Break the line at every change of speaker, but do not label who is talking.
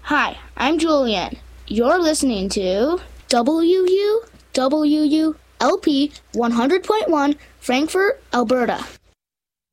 Hi, I'm Julian. You're listening to WULP 100.1 Frankfurt, Alberta.